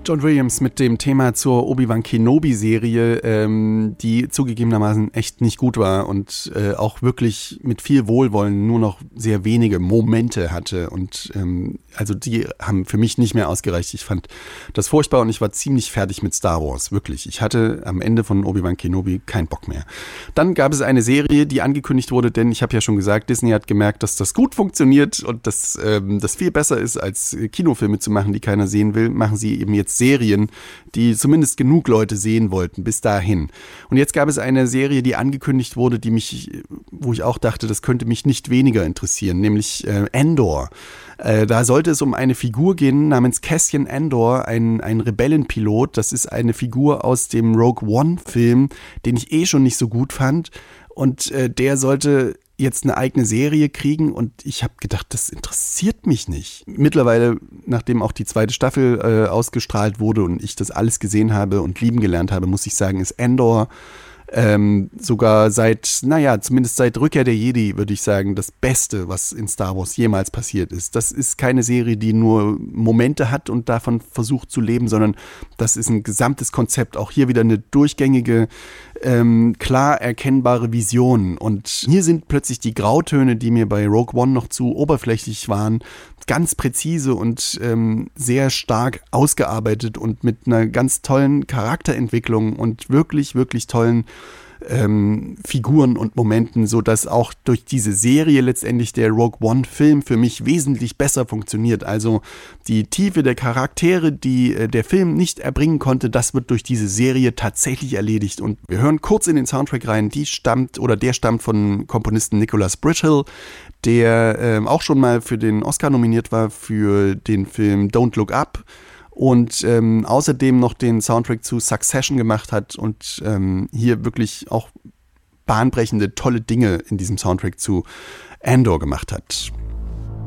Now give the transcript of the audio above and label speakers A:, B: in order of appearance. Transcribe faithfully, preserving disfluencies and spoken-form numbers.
A: John Williams mit dem Thema zur Obi-Wan Kenobi-Serie, ähm, die zugegebenermaßen echt nicht gut war und äh, auch wirklich mit viel Wohlwollen nur noch sehr wenige Momente hatte. Und ähm, also die haben für mich nicht mehr ausgereicht. Ich fand das furchtbar und ich war ziemlich fertig mit Star Wars, wirklich. Ich hatte am Ende von Obi-Wan Kenobi keinen Bock mehr. Dann gab es eine Serie, die angekündigt wurde, denn ich habe ja schon gesagt, Disney hat gemerkt, dass das gut funktioniert und dass ähm, das viel besser ist, als Kinofilme zu machen, die keiner sehen will, machen sie eben jetzt Serien, die zumindest genug Leute sehen wollten, bis dahin. Und jetzt gab es eine Serie, die angekündigt wurde, die mich, wo ich auch dachte, das könnte mich nicht weniger interessieren, nämlich äh, Andor. Äh, da sollte es um eine Figur gehen namens Cassian Andor, ein, ein Rebellenpilot. Das ist eine Figur aus dem Rogue One-Film, den ich eh schon nicht so gut fand. Und äh, der sollte jetzt eine eigene Serie kriegen und ich habe gedacht, das interessiert mich nicht. Mittlerweile, nachdem auch die zweite Staffel äh, ausgestrahlt wurde und ich das alles gesehen habe und lieben gelernt habe, muss ich sagen, ist Andor ähm, sogar seit, naja, zumindest seit Rückkehr der Jedi, würde ich sagen, das Beste, was in Star Wars jemals passiert ist. Das ist keine Serie, die nur Momente hat und davon versucht zu leben, sondern das ist ein gesamtes Konzept. Auch hier wieder eine durchgängige, ähm, klar erkennbare Vision. Und hier sind plötzlich die Grautöne, die mir bei Rogue One noch zu oberflächlich waren, ganz präzise und ähm, sehr stark ausgearbeitet und mit einer ganz tollen Charakterentwicklung und wirklich, wirklich tollen ähm, Figuren und Momenten, sodass auch durch diese Serie letztendlich der Rogue One-Film für mich wesentlich besser funktioniert. Also die Tiefe der Charaktere, die äh, der Film nicht erbringen konnte, das wird durch diese Serie tatsächlich erledigt. Und wir hören kurz in den Soundtrack rein, die stammt oder der stammt von Komponisten Nicholas Britell, der ähm, auch schon mal für den Oscar nominiert war für den Film Don't Look Up und ähm, außerdem noch den Soundtrack zu Succession gemacht hat und ähm, hier wirklich auch bahnbrechende, tolle Dinge in diesem Soundtrack zu Andor gemacht hat.